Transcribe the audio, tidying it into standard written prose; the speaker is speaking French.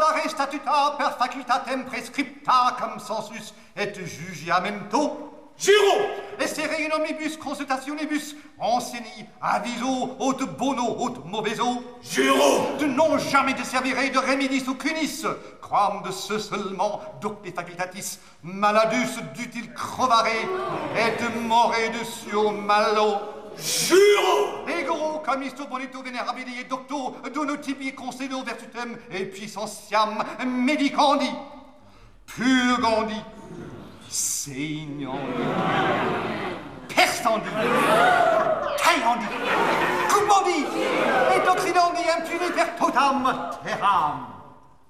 Salvare statuta per facultatem prescripta consensus et jugiamento. Juro! Essere in omnibus consultationibus, enseigne, aviso, aut bono, aut mauvaiseo. Juro! De non jamais de servire de remedis ou cunis, quam de ce seulement docte facultatis, maladus dutil crovare, et more de suo malo. Juro! Ego, commisto bonito venerabili et docto, dono tibi concedo vertutem et puissentiam medicandi, purgandi, saignandi, perstandi, taillandi, coupandi, et occidandi impuni per totam terram.